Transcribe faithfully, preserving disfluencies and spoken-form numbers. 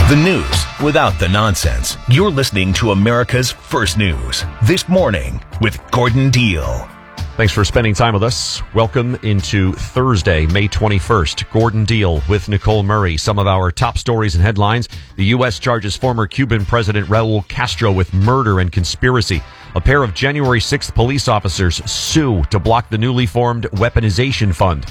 The news without the nonsense. You're listening to America's First News. This Morning with Gordon Deal. Thanks for spending time with us. Welcome into Thursday, May twenty-first. Gordon Deal with Nicole Murray. Some of our top stories and headlines. The U S charges former Cuban President Raul Castro with murder and conspiracy. A pair of January sixth police officers sue to block the newly formed weaponization fund.